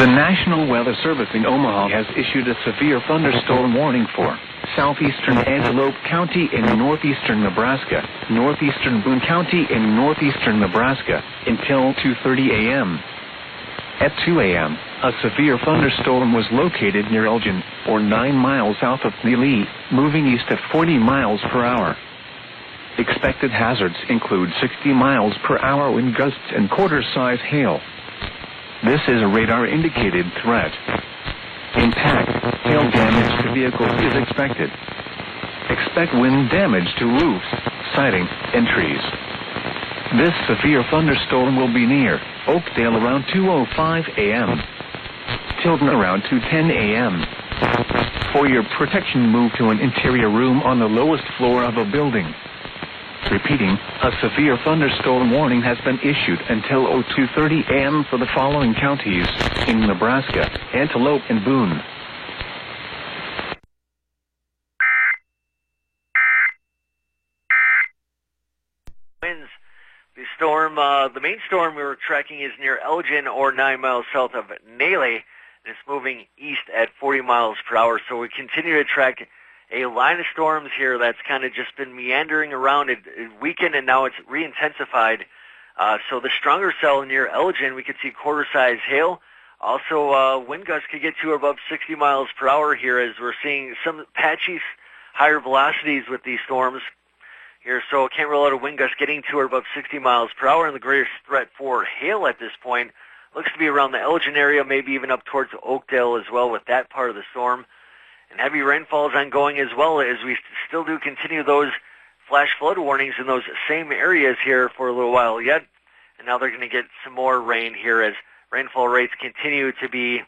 The National Weather Service in Omaha has issued a severe thunderstorm warning for southeastern Antelope County in northeastern Nebraska, northeastern Boone County in northeastern Nebraska, until 2:30 a.m. At 2 a.m., a severe thunderstorm was located near Elgin, or 9 miles south of Neligh, moving east at 40 miles per hour. Expected hazards include 60 miles per hour wind gusts and quarter-size hail. This is a radar-indicated threat. Impact, hail damage to vehicles is expected. Expect wind damage to roofs, siding, and trees. This severe thunderstorm will be near Oakdale around 2:05 a.m. Tilden around 2:10 a.m. For your protection, move to an interior room on the lowest floor of a building. Repeating, a severe thunderstorm warning has been issued until 2:30 a.m. for the following counties in Nebraska: Antelope and Boone. Winds. The main storm we were tracking is near Elgin, or 9 miles south of Neligh, and it's moving east at 40 miles per hour. So we continue to track a line of storms here that's kind of just been meandering around. It weakened, and now it's re-intensified. So the stronger cell near Elgin, we could see quarter-size hail. Also, wind gusts could get to above 60 miles per hour here, as we're seeing some patchy higher velocities with these storms here. So can't rule out a wind gust getting to or above 60 miles per hour. And the greatest threat for hail at this point looks to be around the Elgin area, maybe even up towards Oakdale as well with that part of the storm. And heavy rainfall is ongoing as well, as we still do continue those flash flood warnings in those same areas here for a little while yet. And now they're going to get some more rain here as rainfall rates continue to be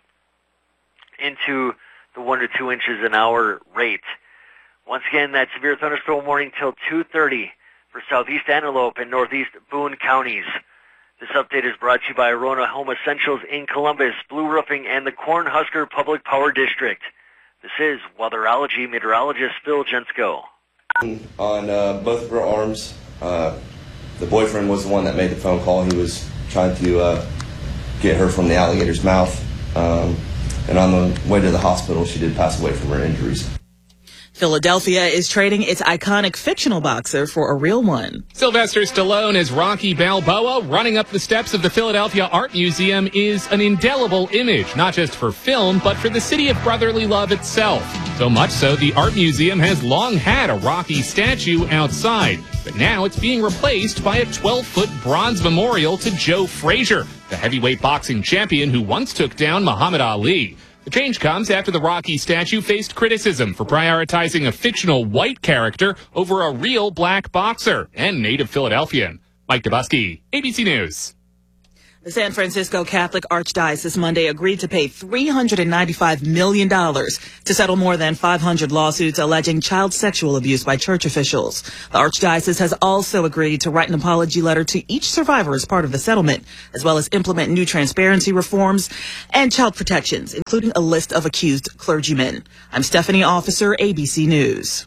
into the 1 to 2 inches an hour rate. Once again, that severe thunderstorm warning till 2:30 for southeast Antelope and northeast Boone counties. This update is brought to you by Arona Home Essentials in Columbus, Blue Roofing, and the Cornhusker Public Power District. This is Weatherology meteorologist Phil Jensko. On both of her arms, the boyfriend was the one that made the phone call. He was trying to get her from the alligator's mouth. And on the way to the hospital, she did pass away from her injuries. Philadelphia is trading its iconic fictional boxer for a real one. Sylvester Stallone as Rocky Balboa running up the steps of the Philadelphia Art Museum is an indelible image, not just for film, but for the city of brotherly love itself. So much so, the Art Museum has long had a Rocky statue outside, but now it's being replaced by a 12-foot bronze memorial to Joe Frazier, the heavyweight boxing champion who once took down Muhammad Ali. The change comes after the Rocky statue faced criticism for prioritizing a fictional white character over a real black boxer and native Philadelphian. Mike Dubusky, ABC News. The San Francisco Catholic Archdiocese Monday agreed to pay $395 million to settle more than 500 lawsuits alleging child sexual abuse by church officials. The Archdiocese has also agreed to write an apology letter to each survivor as part of the settlement, as well as implement new transparency reforms and child protections, including a list of accused clergymen. I'm Stephanie Officer, ABC News.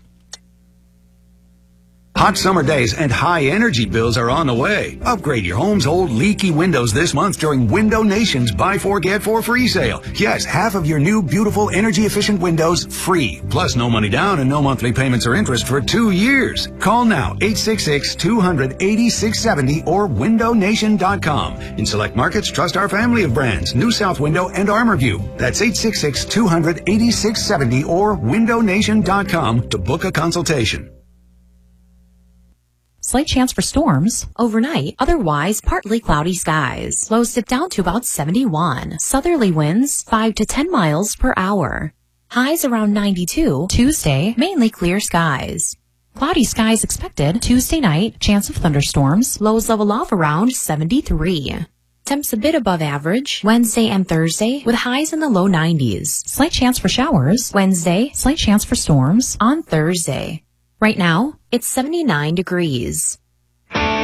Hot summer days and high energy bills are on the way. Upgrade your home's old leaky windows this month during Window Nation's Buy 4 Get 4 free sale. Yes, half of your new beautiful energy efficient windows free. Plus no money down and no monthly payments or interest for 2 years. Call now 866-200-8670 or windownation.com. In select markets, trust our family of brands, New South Window and ArmorView. That's 866-200-8670 or windownation.com to book a consultation. Slight chance for storms overnight, otherwise partly cloudy skies. Lows dip down to about 71. Southerly winds 5 to 10 miles per hour. Highs around 92. Tuesday, mainly clear skies. Cloudy skies expected Tuesday night, chance of thunderstorms. Lows level off around 73. Temps a bit above average Wednesday and Thursday with highs in the low 90s. Slight chance for showers Wednesday, slight chance for storms on Thursday. Right now, it's 79 degrees.